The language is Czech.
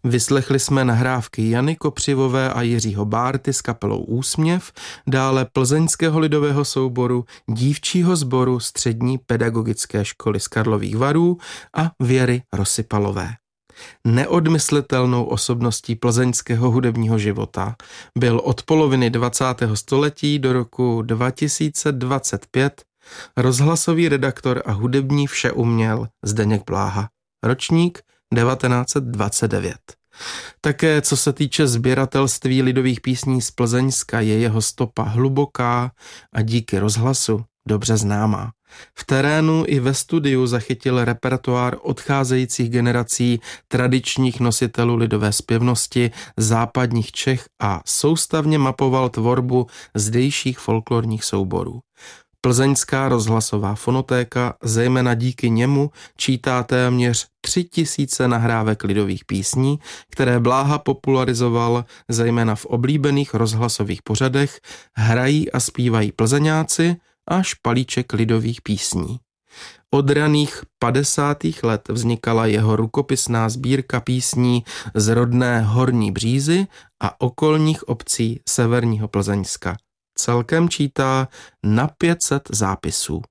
Vyslechli jsme nahrávky Jany Kopřivové a Jiřího Bárty s kapelou Úsměv, dále plzeňského lidového souboru, dívčího sboru Střední pedagogické školy z Karlových Varů a Věry Rosypalové. Neodmyslitelnou osobností plzeňského hudebního života byl od poloviny 20. století do roku 2025 rozhlasový redaktor a hudební všeuměl Zdeněk Bláha, ročník 1929. Také co se týče sběratelství lidových písní z Plzeňska je jeho stopa hluboká a díky rozhlasu dobře známá. V terénu i ve studiu zachytil repertoár odcházejících generací tradičních nositelů lidové zpěvnosti západních Čech a soustavně mapoval tvorbu zdejších folklorních souborů. Plzeňská rozhlasová fonotéka zejména díky němu čítá téměř 3000 nahrávek lidových písní, které Bláha popularizoval zejména v oblíbených rozhlasových pořadech Hrají a zpívají Plzeňáci a Špalíček lidových písní. Od raných 50. let vznikala jeho rukopisná sbírka písní z rodné Horní Břízy a okolních obcí severního Plzeňska. Celkem čítá na 500 zápisů.